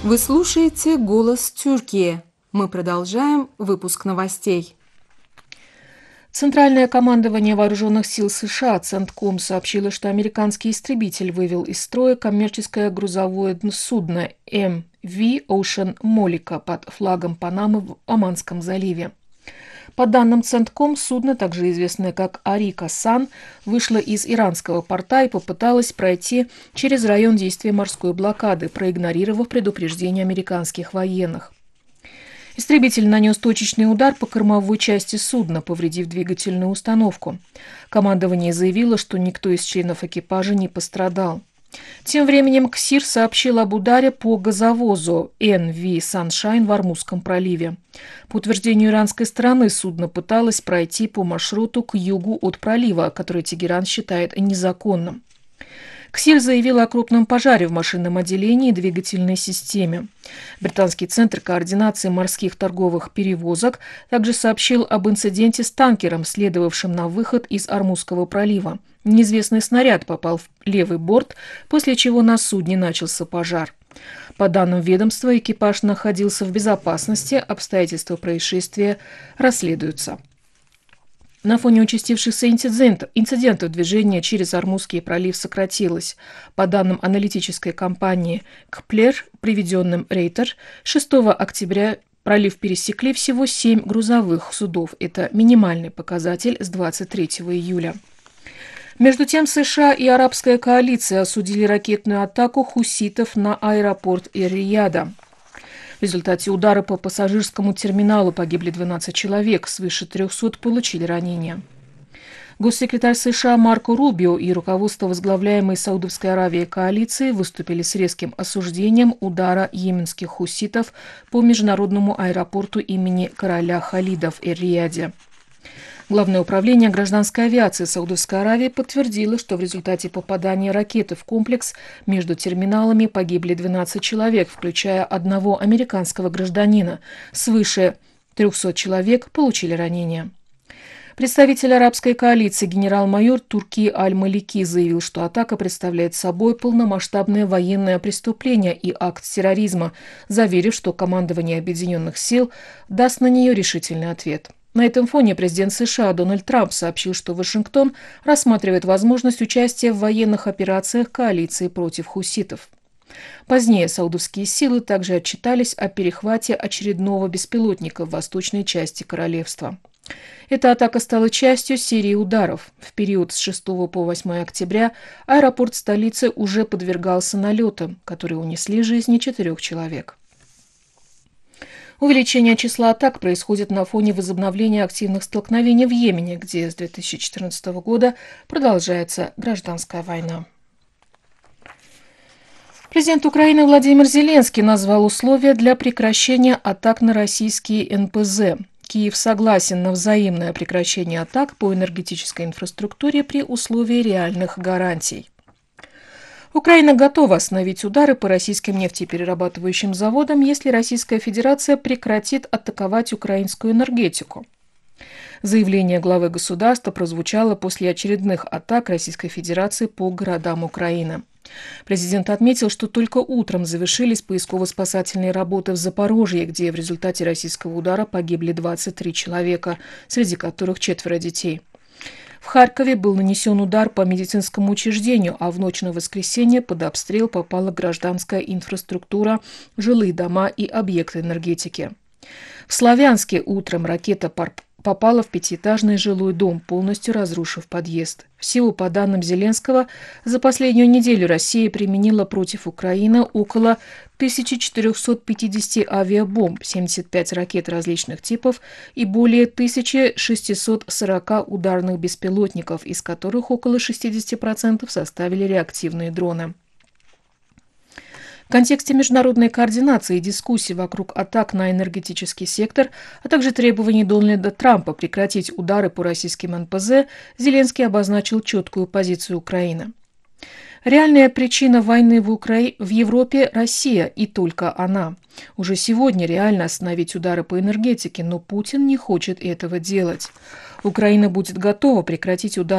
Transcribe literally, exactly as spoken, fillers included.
Вы слушаете «Голос Тюркии». Мы продолжаем выпуск новостей. Центральное командование вооруженных сил США Центком сообщило, что американский истребитель вывел из строя коммерческое грузовое судно эм ви Ocean Молика под флагом Панамы в Оманском заливе. По данным Центком, судно, также известное как Арика Сан, вышло из иранского порта и попыталось пройти через район действия морской блокады, проигнорировав предупреждение американских военных. Истребитель нанес точечный удар по кормовой части судна, повредив двигательную установку. Командование заявило, что никто из членов экипажа не пострадал. Тем временем КСИР сообщил об ударе по газовозу эм ви Sunshine в Ормузском проливе. По утверждению иранской стороны, судно пыталось пройти по маршруту к югу от пролива, который Тегеран считает незаконным. КСИР заявил о крупном пожаре в машинном отделении и двигательной системе. Британский центр координации морских торговых перевозок также сообщил об инциденте с танкером, следовавшим на выход из Ормузского пролива. Неизвестный снаряд попал в левый борт, после чего на судне начался пожар. По данным ведомства, экипаж находился в безопасности, обстоятельства происшествия расследуются. На фоне участившихся инцидентов, инцидентов движение через Ормузский пролив сократилось. По данным аналитической компании Кплер, приведенным Рейтер, шестого октября пролив пересекли всего семь грузовых судов. Это минимальный показатель с двадцать третьего июля. Между тем, США и арабская коалиция осудили ракетную атаку хуситов на аэропорт Эр-Рияда. В результате удара по пассажирскому терминалу погибли двенадцать человек, свыше трехсот получили ранения. Госсекретарь США Марко Рубио и руководство возглавляемой Саудовской Аравией коалиции выступили с резким осуждением удара йеменских хуситов по международному аэропорту имени короля Халида в Эр-Рияде. Главное управление гражданской авиации Саудовской Аравии подтвердило, что в результате попадания ракеты в комплекс между терминалами погибли двенадцать человек, включая одного американского гражданина. Свыше трехсот человек получили ранения. Представитель арабской коалиции генерал-майор Турки Аль-Малики заявил, что атака представляет собой полномасштабное военное преступление и акт терроризма, заверив, что командование Объединенных сил даст на нее решительный ответ. На этом фоне президент США Дональд Трамп сообщил, что Вашингтон рассматривает возможность участия в военных операциях коалиции против хуситов. Позднее саудовские силы также отчитались о перехвате очередного беспилотника в восточной части королевства. Эта атака стала частью серии ударов. В период с шестого по восьмое октября аэропорт столицы уже подвергался налетам, которые унесли жизни четырех человек. Увеличение числа атак происходит на фоне возобновления активных столкновений в Йемене, где с две тысячи четырнадцатого года продолжается гражданская война. Президент Украины Владимир Зеленский назвал условия для прекращения атак на российские эн пэ зэ. Киев согласен на взаимное прекращение атак по энергетической инфраструктуре при условии реальных гарантий. Украина готова остановить удары по российским нефтеперерабатывающим заводам, если Российская Федерация прекратит атаковать украинскую энергетику. Заявление главы государства прозвучало после очередных атак Российской Федерации по городам Украины. Президент отметил, что только утром завершились поисково-спасательные работы в Запорожье, где в результате российского удара погибли двадцать три человека, среди которых четверо детей. В Харькове был нанесен удар по медицинскому учреждению, а в ночь на воскресенье под обстрел попала гражданская инфраструктура, жилые дома и объекты энергетики. В Славянске утром ракета попала в пятиэтажный жилой дом, полностью разрушив подъезд. Всего, по данным Зеленского, за последнюю неделю Россия применила против Украины около тысячи четырехсот пятидесяти авиабомб, семьдесят пять ракет различных типов и более тысячи шестисот сорока ударных беспилотников, из которых около шестидесяти процентов составили реактивные дроны. В контексте международной координации и дискуссий вокруг атак на энергетический сектор, а также требований Дональда Трампа прекратить удары по российским эн пэ зэ, Зеленский обозначил четкую позицию Украины. Реальная причина войны в, Укра... в Европе – Россия, и только она. Уже сегодня реально остановить удары по энергетике, но Путин не хочет этого делать. Украина будет готова прекратить удары